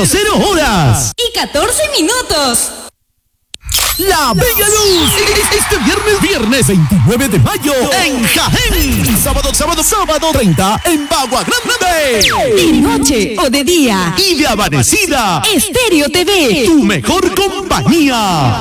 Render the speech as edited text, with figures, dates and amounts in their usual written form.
00 y 14 minutos. La Bella Luz, este viernes 29 de mayo en Jaén. Sábado 30 en Bagua Grande. De noche o de día. Y de amanecida. Estéreo TV. Tu mejor compañía.